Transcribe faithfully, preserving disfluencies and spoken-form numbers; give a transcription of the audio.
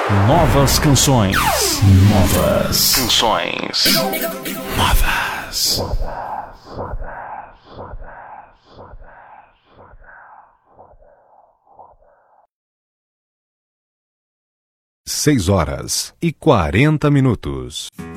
Novas canções. Novas canções. Novas. Seis horas e quarenta minutos.